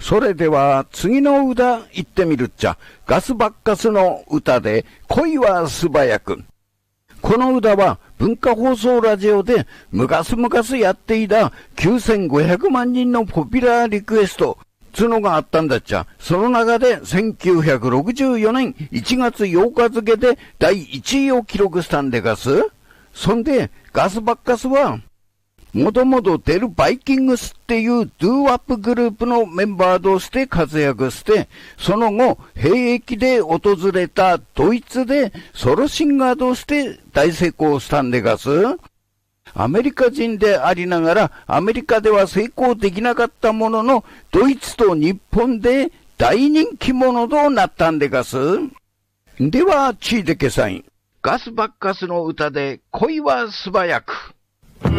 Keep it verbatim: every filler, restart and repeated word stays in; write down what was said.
それでは次の歌言ってみるっちゃ。ガスバッカスの歌で恋は素早く。この歌は文化放送ラジオで昔々やっていたきゅうせんごひゃくまんにんのポピュラーリクエストつのがあったんだっちゃ。その中でせんきゅうひゃくろくじゅうよねんいちがつようか付でだいいちいを記録したんでがす。そんでガスバッカスはもともとデルバイキングスっていうドゥーワップグループのメンバーとして活躍して、その後、兵役で訪れたドイツでソロシンガーとして大成功したんでがす。アメリカ人でありながら、アメリカでは成功できなかったものの、ドイツと日本で大人気者となったんでがす。では、チーデケサイン。ガスバッカスの歌で恋は素早く。